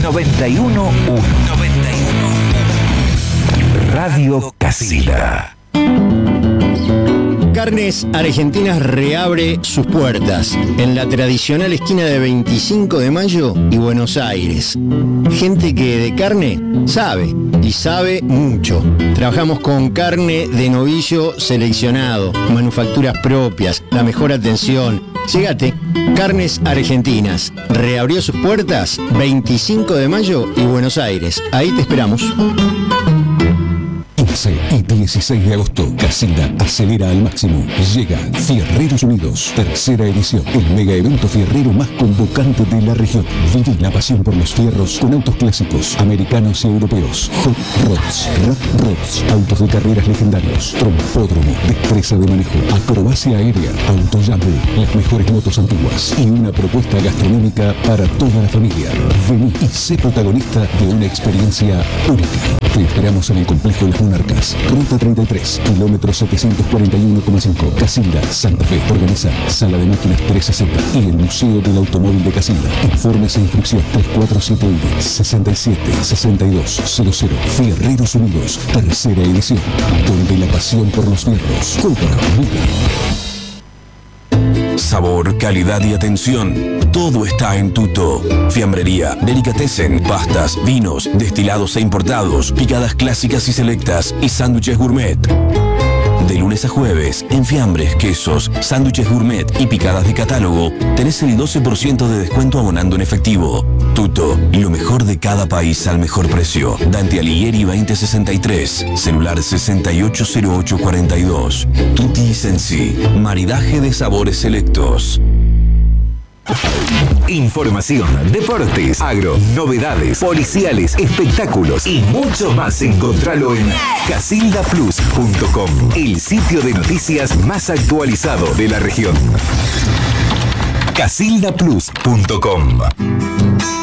91.1. Radio Casilda. Carnes Argentinas reabre sus puertas en la tradicional esquina de 25 de Mayo y Buenos Aires. Gente que de carne sabe, y sabe mucho. Trabajamos con carne de novillo seleccionado, manufacturas propias, la mejor atención. Llegate, Carnes Argentinas. Reabrió sus puertas 25 de Mayo y Buenos Aires. Ahí te esperamos. 15 y 16 de agosto, Casilda acelera al máximo. Llega Fierreros Unidos, tercera edición, el mega evento fierrero más convocante de la región. Vive la pasión por los fierros con autos clásicos, americanos y europeos, hot rods, rat rods, autos de carreras legendarios, trompódromo, destreza de manejo, acrobacia aérea, autojumbo, las mejores motos antiguas y una propuesta gastronómica para toda la familia. Vení y sé protagonista de una experiencia única. Te esperamos en el complejo Las Monarcas, Ruta 33, kilómetro 741,5, Casilda, Santa Fe. Organiza Sala de Máquinas 360 y el Museo del Automóvil de Casilda. Informes e inscripción 3471-676200. Fierreros Unidos, tercera edición, donde la pasión por los fierros cobra vida. Sabor, calidad y atención. Todo está en Tuto. Fiambrería, delicatessen, pastas, vinos, destilados e importados, picadas clásicas y selectas y sándwiches gourmet. De lunes a jueves, en fiambres, quesos, sándwiches gourmet y picadas de catálogo, tenés el 12% de descuento abonando en efectivo. Tuto, lo mejor de cada país al mejor precio. Dante Alighieri 2063, celular 680842. Tutti Sensi, maridaje de sabores selectos. Información, deportes, agro, novedades, policiales, espectáculos y mucho más. Encontralo en casildaplus.com, el sitio de noticias más actualizado de la región. casildaplus.com.